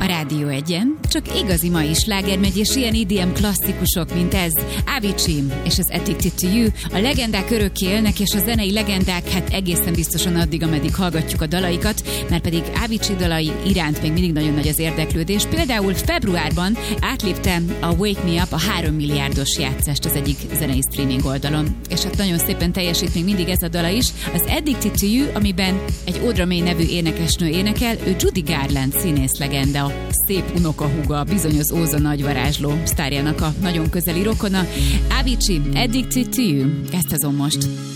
Rádió 1-en csak igazi mai sláger megy, és ilyen EDM klasszikusok, mint ez, Avicii és az Addicted to You. A legendák örökké élnek, és a zenei legendák hát egészen biztosan addig, ameddig hallgatjuk a dalaikat, mert pedig Avicii dalai iránt még mindig nagyon nagy az érdeklődés. Például februárban átlépte a Wake Me Up a 3 milliárdos játszást az egyik zenei streaming oldalon. És hát nagyon szépen teljesít még mindig ez a dala is. Az Addicted to You, amiben egy Audra May nevű énekesnő énekel, ő Judy Garland színész legenda, szép unokahúga, bizony az Óza nagyvarázsló sztárjának a nagyon közeli rokona. Avicii, Addicted to You, ezt hozom most.